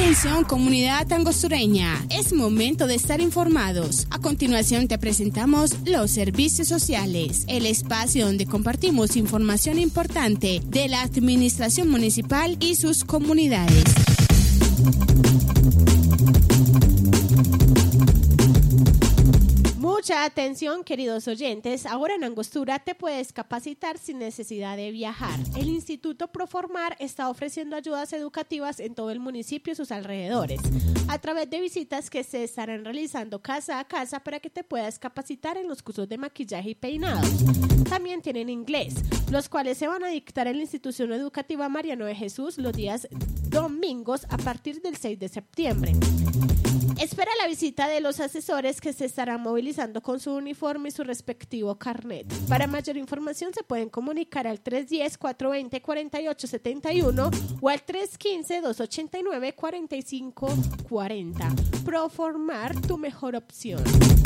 Atención, comunidad angostureña, es momento de estar informados. A continuación te presentamos los servicios sociales, el espacio donde compartimos información importante de la administración municipal y sus comunidades. Mucha atención, queridos oyentes. Ahora en Angostura te puedes capacitar sin necesidad de viajar. El Instituto Proformar está ofreciendo ayudas educativas en todo el municipio y sus alrededores, a través de visitas que se estarán realizando casa a casa para que te puedas capacitar en los cursos de maquillaje y peinado. También tienen inglés, los cuales se van a dictar en la institución educativa Mariano de Jesús los días domingos a partir del 6 de septiembre. Espera la visita de los asesores que se estarán movilizando con su uniforme y su respectivo carnet. Para mayor información se pueden comunicar al 310-420-4871 o al 315-289-4540. Proformar, tu mejor opción.